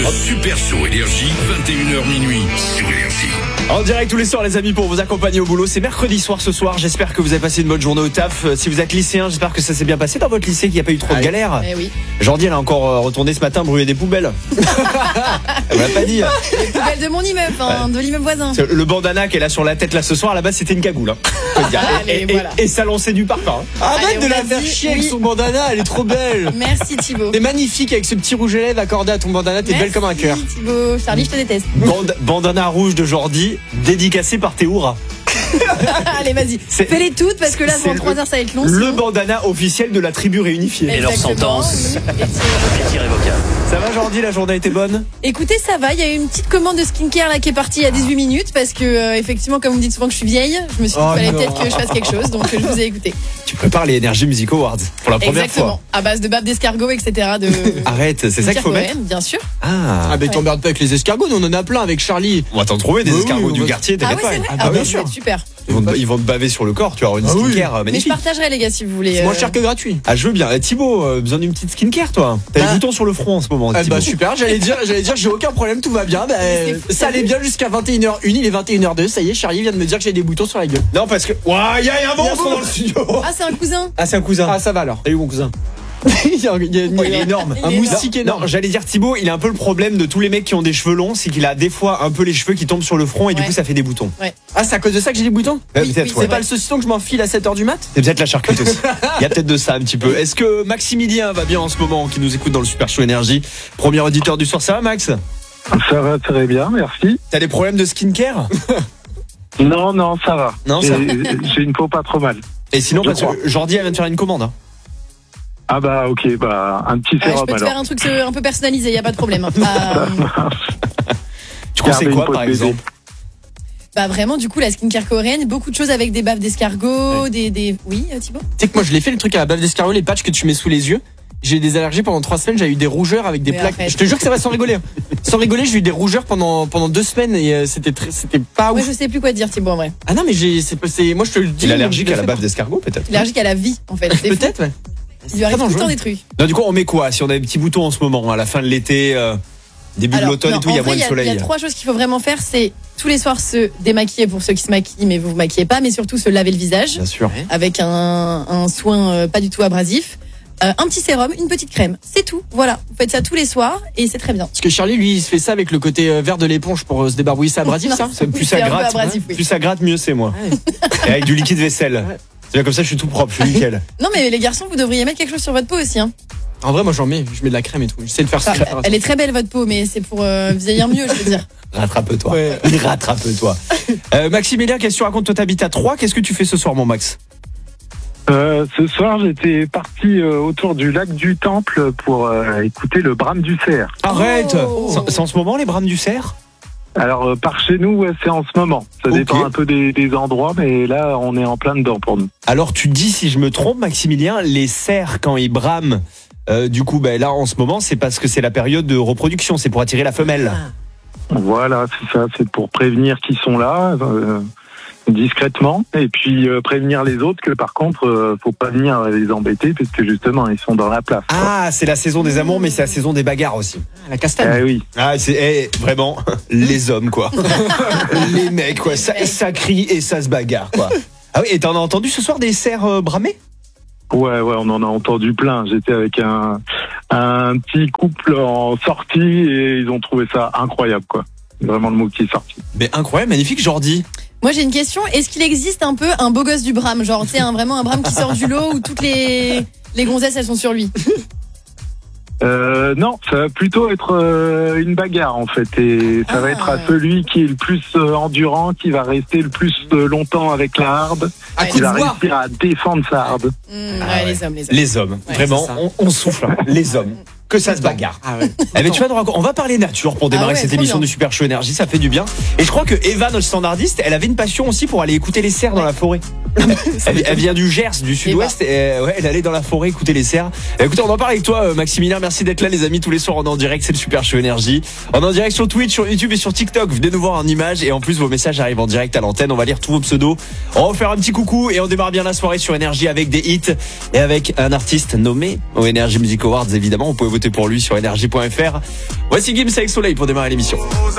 Super Show Énergie, 21h minuit sur Énergie. En direct tous les soirs les amis pour vous accompagner au boulot. C'est mercredi soir ce soir. J'espère que vous avez passé une bonne journée au taf. Si vous êtes lycéen, j'espère que ça s'est bien passé dans votre lycée, qu'il n'y a pas eu trop de galères. Eh oui. Jordi elle a encore retourné ce matin brûler des poubelles. Elle m'a pas dit. Les poubelles de mon immeuble, de l'immeuble voisin. Le bandana qu'elle a sur la tête là ce soir, là-bas c'était une cagoule. Voilà. Et ça lançait du parfum. Arrête Allez, de la on faire a dit chier avec oui. son bandana, elle est trop belle. Merci Thibaut. T'es magnifique avec ce petit rouge à lèvres accordé à ton bandana, t'es belle comme un cœur. Merci Thibaut. Charlie, je te déteste. Bandana rouge de Jordi, dédicacé par Théoura. Allez, vas-y. C'est- Fais-les toutes parce que là, c'est pendant 3 heures, ça va être long. Le sinon. bandana officiel de la tribu réunifiée. Exactement. Ça va Jordi, la journée a été bonne? Écoutez, ça va. Il y a eu une petite commande de skincare là qui est partie il y a 18 minutes parce que effectivement, comme vous me dites souvent que je suis vieille, je me suis dit qu'il fallait peut-être que je fasse quelque chose, donc je vous ai écouté. Tu prépares les Energy Music Awards pour la première Exactement. fois. À base de bave d'escargot, etc. De Arrête, c'est ça qu'il faut mettre? Bien sûr. Ah, Ah, mais t'emmerdes pas avec les escargots, nous on en a plein avec Charlie. on va t'en trouver des Oui, escargots oui, du on va- quartier, Ah t'inquiète ouais, pas. c'est vrai. Ah, bien oui, sûr. c'est super. Ils vont te baver sur le corps, tu vas avoir une Ah oui. skincare Mais je magnifique. partagerai les gars si vous voulez. C'est moins cher que gratuit. Ah, je veux bien. Thibaut, besoin d'une petite skincare, toi. T'as des boutons sur le front en ce moment, Thibaut. Bah super, j'allais dire j'ai aucun problème, tout va bien. Bah, C'est fou, ça allait bien jusqu'à 21h01, il est 21h02, ça y est, Charlie vient de me dire que j'ai des boutons sur la gueule. Non, parce que. Ouah, y a un monstre dans le studio. Ah, c'est un cousin. Ah, c'est un cousin. Ah ça va alors. Salut, mon cousin. il y a, il y a- Oh, il est énorme. Il Un est moustique énorme. Non, j'allais dire Thibaut, il a un peu le problème de tous les mecs qui ont des cheveux longs, c'est qu'il a des fois un peu les cheveux qui tombent sur le front et du Ouais. coup ça fait des boutons. Ah c'est à cause de ça que j'ai des boutons Oui, Peut-être, oui, ouais. C'est pas le saucisson que je m'enfile à 7h du mat? C'est peut-être la charcuterie aussi. Il y a peut-être de ça un petit peu. Est-ce que Maximilien va bien en ce moment, qui nous écoute dans le Super Show Énergie? Premier auditeur du soir, ça va Max? Ça va très bien, merci. T'as des problèmes de skincare? Non, ça va. Non, ça J'ai une peau pas trop mal. Et sinon, Je parce crois. que Jordi elle vient de faire une commande. Hein. Ah bah ok, un petit Ouais, je sérum peux te alors. faire un truc un peu personnalisé, y a pas de problème. Tu conseilles Gardez quoi une peau par de bébé. exemple? Bah vraiment, du coup, la skincare coréenne, beaucoup de choses avec des baves d'escargot, des... Oui, Thibaut? Tu sais que moi je l'ai fait le truc à la bave d'escargot, les patchs que tu mets sous les yeux. J'ai eu des allergies pendant 3 semaines, j'ai eu des rougeurs avec des Mais plaques. arrête. Je te jure que ça va sans rigoler. Sans rigoler, j'ai eu des rougeurs pendant 2 semaines et c'était pas Moi, ouf. je sais plus quoi dire, Thibaut, en vrai. Ah non mais moi je te le dis. Il est allergique je à le la fais bave d'escargot peut-être? Il est allergique à la vie, en fait. C'est fou. Peut-être ouais. Il lui arrive Très tout le temps dangereux. des trucs. Non, du coup, on met quoi? Si on a des petits boutons en ce moment, à la fin de l'été, début de Alors, l'automne non, et tout, il y a en vrai, moins de Il soleil. y a 3 choses qu'il faut vraiment faire, c'est tous les soirs se démaquiller pour ceux qui se maquillent, mais vous vous maquillez pas, mais surtout se laver le visage Bien sûr. avec un soin pas du tout abrasif. Un petit sérum, une petite crème, c'est tout. Voilà, vous faites ça tous les soirs et c'est très bien. Parce que Charlie lui il se fait ça avec le côté vert de l'éponge pour se débarbouiller, c'est abrasif ça? Plus Oui, ça c'est un peu gratte, abrasif, oui. plus ça gratte, mieux c'est moi. Ouais. Et avec du liquide vaisselle. C'est bien comme ça, je suis tout propre, je suis nickel. Non mais les garçons, vous devriez mettre quelque chose sur votre peau aussi. Hein. En vrai moi je mets de la crème et tout. J'essaie de faire ça. Enfin, elle est très belle votre peau, mais c'est pour vieillir mieux, je veux dire. Rattrape-toi. Ouais. Rattrape-toi. Maximilien, qu'est-ce que tu racontes? Toi, t'habites à Troyes. Qu'est-ce que tu fais ce soir, mon Max? Ce soir, j'étais parti autour du lac du Temple pour écouter le brame du cerf. Arrête. Oh. C'est en ce moment les brames du cerf? Alors par chez nous, ouais, c'est en ce moment. Ça Ok. dépend un peu des endroits, mais là, on est en plein dedans pour nous. Alors tu dis, si je me trompe, Maximilien, les cerfs quand ils brament, du coup, là en ce moment, c'est parce que c'est la période de reproduction, c'est pour attirer la femelle. Voilà, c'est ça. C'est pour prévenir qu'ils sont là. Discrètement, et puis prévenir les autres que par contre faut pas venir les embêter parce que justement ils sont dans la place. Ah, c'est la saison des amours, mais c'est la saison des bagarres aussi. La castagne. Eh oui. Ah, c'est vraiment les hommes quoi, les mecs quoi, ça crie et ça se bagarre quoi. Ah oui, et t'en as entendu ce soir des cerfs bramer? Ouais, on en a entendu plein. J'étais avec un petit couple en sortie et ils ont trouvé ça incroyable quoi. C'est vraiment le mot qui est sorti. Mais incroyable, magnifique, Jordi. Moi j'ai une question, est-ce qu'il existe un peu un beau gosse du brame? Genre, tu sais, vraiment un brame qui sort du lot où toutes les gonzesses elles sont sur lui? Non, ça va plutôt être une bagarre en fait et ça va être à celui qui est le plus endurant, qui va rester le plus longtemps avec la harde, À qui coup de va voix. réussir à défendre sa harde. Ouais, les hommes. Les hommes, Ouais, vraiment, c'est ça. on souffle, hein. Les hommes. Que ça se bagarre. Ah ouais. Eh ben, tu vas nous raconter. On va parler nature pour démarrer Ah ouais, cette trop émission bien. du Super Show Énergie, ça fait du bien. Et je crois que Eva, notre standardiste, elle avait une passion aussi pour aller écouter les cerfs dans la forêt. Elle vient du Gers, du sud-ouest, et ouais, elle allait dans la forêt écouter les cerfs. Écoutez, on en parle avec toi, Maximilien. Merci d'être là, les amis, tous les soirs. On est en direct, c'est le Super Show Énergie. On est en direct sur Twitch, sur YouTube et sur TikTok. Venez nous voir en image et en plus vos messages arrivent en direct à l'antenne. On va lire tous vos pseudos. On va faire un petit coucou et on démarre bien la soirée sur Énergie avec des hits et avec un artiste nommé aux Energy Music Awards. Évidemment, vous pouvez voter pour lui sur énergie.fr. Voici Gims avec Soleil pour démarrer l'émission.